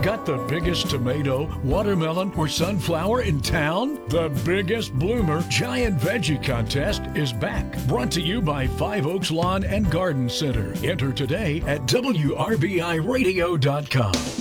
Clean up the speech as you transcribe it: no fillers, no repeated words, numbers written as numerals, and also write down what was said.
got the biggest tomato, watermelon, or sunflower in town? The Biggest Bloomer Giant Veggie Contest is back. Brought to you by Five Oaks Lawn and Garden Center. Enter today at WRBIRadio.com.